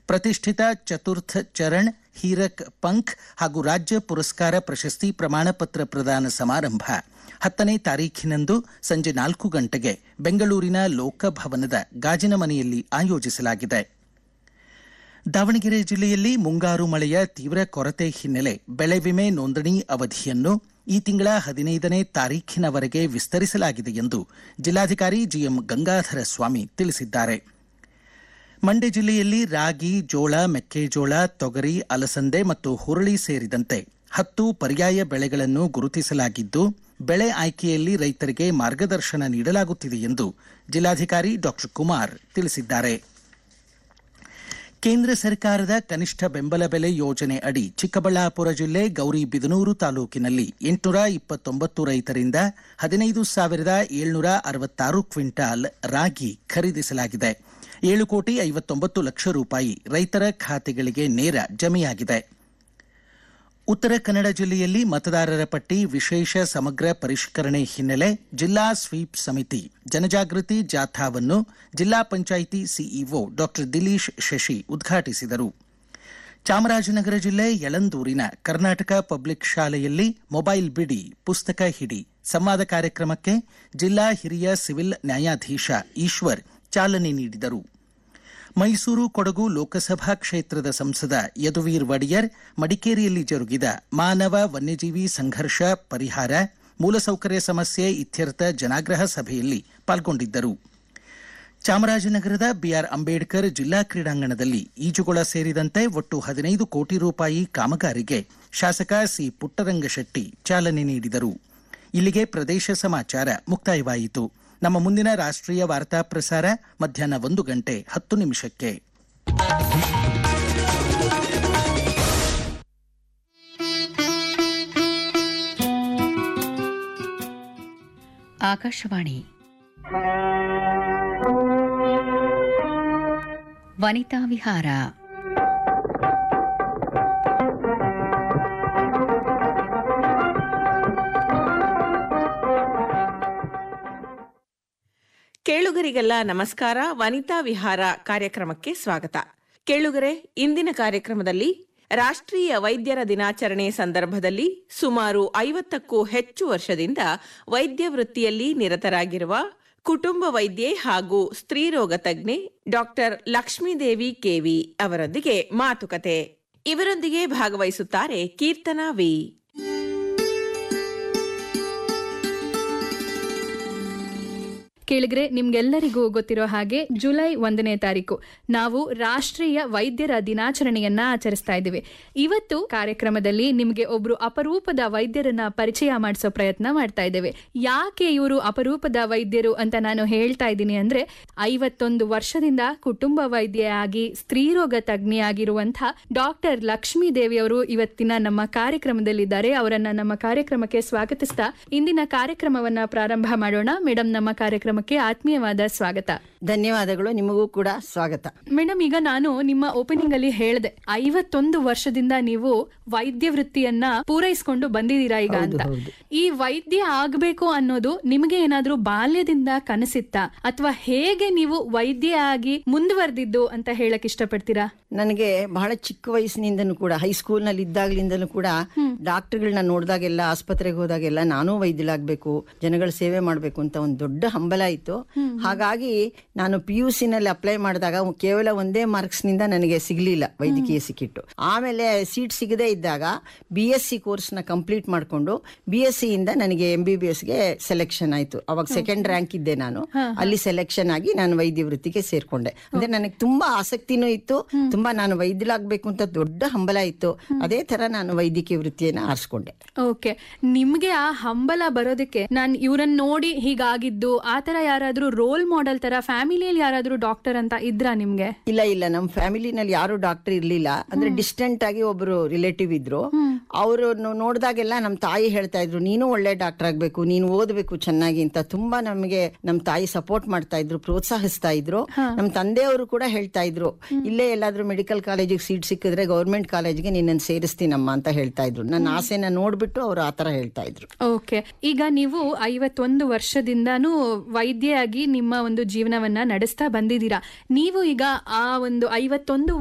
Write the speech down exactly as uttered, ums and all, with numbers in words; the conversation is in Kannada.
ಪ್ರತಿಷ್ಠಿತ ಚತುರ್ಥ ಚರಣ್ ಹೀರಕ್ ಪಂಖ್ ಹಾಗೂ ರಾಜ್ಯ ಪುರಸ್ಕಾರ ಪ್ರಶಸ್ತಿ ಪ್ರಮಾಣ ಪತ್ರ ಪ್ರದಾನ ಸಮಾರಂಭ ಹತ್ತನೇ ತಾರೀಖಿನಂದು ಸಂಜೆ ನಾಲ್ಕು ಗಂಟೆಗೆ ಬೆಂಗಳೂರಿನ ಲೋಕಭವನದ ಗಾಜಿನ ಮನೆಯಲ್ಲಿ ಆಯೋಜಿಸಲಾಗಿದೆ. ದಾವಣಗೆರೆ ಜಿಲ್ಲೆಯಲ್ಲಿ ಮುಂಗಾರು ಮಳೆಯ ತೀವ್ರ ಕೊರತೆ ಹಿನ್ನೆಲೆ ಬೆಳೆ ವಿಮೆ ನೋಂದಣಿ ಅವಧಿಯನ್ನು ಈ ತಿಂಗಳ ಹದಿನೈದನೇ ತಾರೀಖಿನವರೆಗೆ ವಿಸ್ತರಿಸಲಾಗಿದೆ ಎಂದು ಜಿಲ್ಲಾಧಿಕಾರಿ ಜಿಎಂ ಗಂಗಾಧರ ಸ್ವಾಮಿ ತಿಳಿಸಿದ್ದಾರೆ. ಮಂಡ್ಯ ಜಿಲ್ಲೆಯಲ್ಲಿ ರಾಗಿ, ಜೋಳ, ಮೆಕ್ಕೆಜೋಳ, ತೊಗರಿ, ಅಲಸಂದೆ ಮತ್ತು ಹುರುಳಿ ಸೇರಿದಂತೆ ಹತ್ತು ಪರ್ಯಾಯ ಬೆಳೆಗಳನ್ನು ಗುರುತಿಸಲಾಗಿದ್ದು ಬೆಳೆ ಆಯ್ಕೆಯಲ್ಲಿ ರೈತರಿಗೆ ಮಾರ್ಗದರ್ಶನ ನೀಡಲಾಗುತ್ತಿದೆ ಎಂದು ಜಿಲ್ಲಾಧಿಕಾರಿ ಡಾಕ್ಟರ್ ಕುಮಾರ್ ತಿಳಿಸಿದ್ದಾರೆ. ಕೇಂದ್ರ ಸರ್ಕಾರದ ಕನಿಷ್ಠ ಬೆಂಬಲ ಬೆಲೆ ಯೋಜನೆ ಅಡಿ ಚಿಕ್ಕಬಳ್ಳಾಪುರ ಜಿಲ್ಲೆ ಗೌರಿಬಿದನೂರು ತಾಲೂಕಿನಲ್ಲಿ ಎಂಟುನೂರ ಇಪ್ಪತ್ತೊಂಬತ್ತು ರೈತರಿಂದ ಹದಿನೈದು ಸಾವಿರದ ಏಳ್ನೂರ ಅರವತ್ತಾರು ಕ್ವಿಂಟಾಲ್ ರಾಗಿ ಖರೀದಿಸಲಾಗಿದೆ. ಏಳು ಕೋಟಿ ಐವತ್ತೊಂಬತ್ತು ಲಕ್ಷ ರೂಪಾಯಿ ರೈತರ ಖಾತೆಗಳಿಗೆ ನೇರ ಜಮೆಯಾಗಿದೆ. ಉತ್ತರ ಕನ್ನಡ ಜಿಲ್ಲೆಯಲ್ಲಿ ಮತದಾರರ ಪಟ್ಟಿ ವಿಶೇಷ ಸಮಗ್ರ ಪರಿಷ್ಕರಣೆ ಹಿನ್ನೆಲೆ ಜಿಲ್ಲಾ ಸ್ವೀಪ್ ಸಮಿತಿ ಜನಜಾಗೃತಿ ಜಾಥಾವನ್ನು ಜಿಲ್ಲಾ ಪಂಚಾಯಿತಿ ಸಿಇಒ ಡಾಕ್ಟರ್ ದಿಲೀಶ್ ಶಶಿ ಉದ್ಘಾಟಿಸಿದರು. ಚಾಮರಾಜನಗರ ಜಿಲ್ಲೆ ಯಳಂದೂರಿನ ಕರ್ನಾಟಕ ಪಬ್ಲಿಕ್ ಶಾಲೆಯಲ್ಲಿ ಮೊಬೈಲ್ ಬಿಡಿ ಪುಸ್ತಕ ಹಿಡಿ ಸಂವಾದ ಕಾರ್ಯಕ್ರಮಕ್ಕೆ ಜಿಲ್ಲಾ ಹಿರಿಯ ಸಿವಿಲ್ ನ್ಯಾಯಾಧೀಶ ಈಶ್ವರ್ ಚಾಲನೆ ನೀಡಿದರು. ಮೈಸೂರು ಕೊಡಗು ಲೋಕಸಭಾ ಕ್ಷೇತ್ರದ ಸಂಸದ ಯದುವೀರ್ ಒಡೆಯರ್ ಮಡಿಕೇರಿಯಲ್ಲಿ ಜರುಗಿದ ಮಾನವ ವನ್ಯಜೀವಿ ಸಂಘರ್ಷ ಪರಿಹಾರ ಮೂಲಸೌಕರ್ಯ ಸಮಸ್ಯೆ ಇತ್ಯರ್ಥ ಜನಾಗ್ರಹ ಸಭೆಯಲ್ಲಿ ಪಾಲ್ಗೊಂಡಿದ್ದರು. ಚಾಮರಾಜನಗರದ ಬಿಆರ್ ಅಂಬೇಡ್ಕರ್ ಜಿಲ್ಲಾ ಕ್ರೀಡಾಂಗಣದಲ್ಲಿ ಈಜುಗೊಳ ಸೇರಿದಂತೆ ಒಟ್ಟು ಹದಿನೈದು ಕೋಟಿ ರೂಪಾಯಿ ಕಾಮಗಾರಿಗೆ ಶಾಸಕ ಸಿ ಪುಟ್ಟರಂಗಶೆಟ್ಟಿ ಚಾಲನೆ ನೀಡಿದರು. ಇಲ್ಲಿಗೆ ಪ್ರದೇಶ ಸಮಾಚಾರ ಮುಕ್ತಾಯವಾಯಿತು. ನಮ್ಮ ಮುಂದಿನ ರಾಷ್ಟ್ರೀಯ ವಾರ್ತಾ ಪ್ರಸಾರ ಮಧ್ಯಾಹ್ನ ಒಂದು ಗಂಟೆ ಹತ್ತು ನಿಮಿಷಕ್ಕೆ. ಆಕಾಶವಾಣಿ ವನಿತಾ ವಿಹಾರ. ಕೇಳುಗರಿಗೆಲ್ಲ ನಮಸ್ಕಾರ. ವನಿತಾ ವಿಹಾರ ಕಾರ್ಯಕ್ರಮಕ್ಕೆ ಸ್ವಾಗತ. ಕೇಳುಗರೆ, ಇಂದಿನ ಕಾರ್ಯಕ್ರಮದಲ್ಲಿ ರಾಷ್ಟ್ರೀಯ ವೈದ್ಯರ ದಿನಾಚರಣೆ ಸಂದರ್ಭದಲ್ಲಿ ಸುಮಾರು ಐವತ್ತಕ್ಕೂ ಹೆಚ್ಚು ವರ್ಷದಿಂದ ವೈದ್ಯ ವೃತ್ತಿಯಲ್ಲಿ ನಿರತರಾಗಿರುವ ಕುಟುಂಬ ವೈದ್ಯೆ ಹಾಗೂ ಸ್ತ್ರೀರೋಗ ತಜ್ಞೆ ಡಾಕ್ಟರ್ ಲಕ್ಷ್ಮೀದೇವಿ ಕೆವಿ ಅವರೊಂದಿಗೆ ಮಾತುಕತೆ. ಇವರೊಂದಿಗೆ ಭಾಗವಹಿಸುತ್ತಾರೆ ಕೀರ್ತನಾ ವಿ. ಕೇಳಿದ್ರೆ ನಿಮ್ಗೆಲ್ಲರಿಗೂ ಗೊತ್ತಿರೋ ಹಾಗೆ ಜುಲೈ ಒಂದನೇ ತಾರೀಕು ನಾವು ರಾಷ್ಟ್ರೀಯ ವೈದ್ಯರ ದಿನಾಚರಣೆಯನ್ನ ಆಚರಿಸ್ತಾ ಇದ್ದೀವಿ. ಇವತ್ತು ಕಾರ್ಯಕ್ರಮದಲ್ಲಿ ನಿಮ್ಗೆ ಒಬ್ರು ಅಪರೂಪದ ವೈದ್ಯರನ್ನ ಪರಿಚಯ ಮಾಡಿಸೋ ಪ್ರಯತ್ನ ಮಾಡ್ತಾ ಇದ್ದೇವೆ. ಯಾಕೆ ಇವರು ಅಪರೂಪದ ವೈದ್ಯರು ಅಂತ ನಾನು ಹೇಳ್ತಾ ಇದ್ದೀನಿ ಅಂದ್ರೆ, ಐವತ್ತೊಂದು ವರ್ಷದಿಂದ ಕುಟುಂಬ ವೈದ್ಯೆಯಾಗಿ ಸ್ತ್ರೀರೋಗ ತಜ್ಞೆಯಾಗಿರುವಂತಹ ಡಾಕ್ಟರ್ ಲಕ್ಷ್ಮೀ ದೇವಿ ಅವರು ಇವತ್ತಿನ ನಮ್ಮ ಕಾರ್ಯಕ್ರಮದಲ್ಲಿದ್ದಾರೆ. ಅವರನ್ನ ನಮ್ಮ ಕಾರ್ಯಕ್ರಮಕ್ಕೆ ಸ್ವಾಗತಿಸ್ತಾ ಇಂದಿನ ಕಾರ್ಯಕ್ರಮವನ್ನ ಪ್ರಾರಂಭ ಮಾಡೋಣ. ಮೇಡಮ್, ನಮ್ಮ ಕಾರ್ಯಕ್ರಮ ಆತ್ಮೀಯವಾದ ಸ್ವಾಗತ. ಧನ್ಯವಾದಗಳು. ನಿಮಗೂ ಕೂಡ ಸ್ವಾಗತ. ಮೇಡಮ್, ಈಗ ನಾನು ನಿಮ್ಮ ಓಪನಿಂಗ್ ಅಲ್ಲಿ ಹೇಳಿದೆ ಐವತ್ತೊಂದು ವರ್ಷದಿಂದ ನೀವು ವೈದ್ಯ ವೃತ್ತಿಯನ್ನ ಪೂರೈಸಿಕೊಂಡು ಬಂದಿದ್ದೀರಾ ಈಗ ಅಂತ. ಈ ವೈದ್ಯ ಆಗ್ಬೇಕು ಅನ್ನೋದು ನಿಮಗೆ ಏನಾದ್ರೂ ಬಾಲ್ಯದಿಂದ ಕನಸಿತ್ತಾ ಅಥವಾ ಹೇಗೆ ನೀವು ವೈದ್ಯ ಆಗಿ ಮುಂದುವರೆದಿದ್ದು ಅಂತ ಹೇಳಕ್ ಇಷ್ಟಪಡ್ತೀರಾ? ನನಗೆ ಬಹಳ ಚಿಕ್ಕ ವಯಸ್ಸಿನಿಂದನೂ ಕೂಡ, ಹೈಸ್ಕೂಲ್ ನಲ್ಲಿ ಇದ್ದಾಗಲಿಂದಲೂ ಕೂಡ ಡಾಕ್ಟರ್ಗಳನ್ನ ನೋಡಿದಾಗೆಲ್ಲ, ಆಸ್ಪತ್ರೆಗೆ ಹೋದಾಗೆಲ್ಲ ನಾನು ವೈದ್ಯಲಾಗಬೇಕು, ಜನಗಳ ಸೇವೆ ಮಾಡಬೇಕು ಅಂತ ಒಂದು ದೊಡ್ಡ ಹಂಬಲ ಇತ್ತು. ಹಾಗಾಗಿ ನಾನು ಪಿ ಯು ಸಿ ನಲ್ಲಿ ಅಪ್ಲೈ ಮಾಡಿದಾಗ ಕೇವಲ ಒಂದೇ ಮಾರ್ಕ್ಸ್ ನಿಂದ ನನಗೆ ಸಿಗ್ಲಿಲ್ಲ ವೈದ್ಯಕೀಯ ಸಿಕ್ಕಿಟ್ಟು. ಆಮೇಲೆ ಸೀಟ್ ಸಿಗದೇ ಇದ್ದಾಗ ಬಿ ಎಸ್ ಸಿ ಕೋರ್ಸ್ ನ ಕಂಪ್ಲೀಟ್ ಮಾಡಿಕೊಂಡು ಬಿ ಎಸ್ ಸಿ ಇಂದ ನನಗೆ ಎಂ ಬಿ ಬಿ ಎಸ್ ಗೆ ಸೆಲೆಕ್ಷನ್ ಆಯ್ತು. ಅವಾಗ ಸೆಕೆಂಡ್ ರ್ಯಾಂಕ್ ಇದ್ದೆ ನಾನು. ಅಲ್ಲಿ ಸೆಲೆಕ್ಷನ್ ಆಗಿ ನಾನು ವೈದ್ಯ ವೃತ್ತಿಗೆ ಸೇರ್ಕೊಂಡೆ. ಅಂದ್ರೆ ನನಗೆ ತುಂಬಾ ಆಸಕ್ತಿನೂ ಇತ್ತು, ತುಂಬಾ ನಾನು ವೈದ್ಯಲಾಗಬೇಕು ಅಂತ ದೊಡ್ಡ ಹಂಬಲ ಇತ್ತು. ಅದೇ ತರ ನಾನು ವೈದ್ಯಕೀಯ ವೃತ್ತಿಯನ್ನ ಆರಿಸ್ಕೊಂಡೆ. ಓಕೆ, ನಿಮ್ಗೆ ಆ ಹಂಬಲ ಬರೋದಕ್ಕೆ ನಾನು ಇವ್ರನ್ನ ನೋಡಿ ಹೀಗಾಗಿದ್ದು ಆ ತರ ಯಾರಾದ್ರೂ ರೋಲ್ ಮಾಡೆಲ್ ತರ ಫ್ಯಾಮಿಲಿಯಲ್ಲಿ ಯಾರಾದ್ರೂ ಡಾಕ್ಟರ್ ಅಂತ ಇದ್ರಾ ನಿಮ್ಗೆ? ಇಲ್ಲ ಇಲ್ಲ, ನಮ್ ಫ್ಯಾಮಿಲಿನಲ್ಲಿ ಯಾರು ಡಾಕ್ಟರ್ ಇರ್ಲಿಲ್ಲ. ಅಂದ್ರೆ ಡಿಸ್ಟೆಂಟ್ ಆಗಿ ಒಬ್ರು ರಿಲೇಟಿವ್ ಇದ್ರು. ಅವರು ನೋಡಿದಾಗೆಲ್ಲ ನಮ್ ತಾಯಿ ಹೇಳ್ತಾ ಇದ್ರು, ನೀನು ಒಳ್ಳೆ ಡಾಕ್ಟರ್ ಆಗ್ಬೇಕು, ನೀನು ಓದ್ಬೇಕು ಚೆನ್ನಾಗಿ ಅಂತ ತುಂಬಾ ನಮಗೆ ನಮ್ ತಾಯಿ ಸಪೋರ್ಟ್ ಮಾಡ್ತಾ ಇದ್ರು, ಪ್ರೋತ್ಸಾಹಿಸ್ತಾ ಇದ್ರು. ನಮ್ ತಂದೆಯವರು ಕೂಡ ಹೇಳ್ತಾ ಇದ್ರು, ಇಲ್ಲೇ ಎಲ್ಲಾದ್ರೂ ಮೆಡಿಕಲ್ ಕಾಲೇಜಿಗೆ ಸೀಟ್ ಸಿಕ್ಕಿದ್ರೆ ಗೌರ್ಮೆಂಟ್ ಕಾಲೇಜ್ಗೆ ನಿನ್ನನ್ನು ಸೇರಿಸ್ತೀನಮ್ಮ ಅಂತ ಹೇಳ್ತಾ ಇದ್ರು. ನನ್ನ ಆಸೆನ ನೋಡ್ಬಿಟ್ಟು ಅವರು ಆತರ ಹೇಳ್ತಾ ಇದ್ರು. ಓಕೆ, ಈಗ ನೀವು ಐವತ್ತೊಂದು ವರ್ಷದಿಂದಾನು ವೈದ್ಯೆಯಾಗಿ ನಿಮ್ಮ ಒಂದು ಜೀವನವನ್ನ ನಡೆಸ್ತಾ ಬಂದಿದ್ದೀರಾ. ನೀವು ಈಗ ಆ ಒಂದು ಐವತ್ತೊಂದು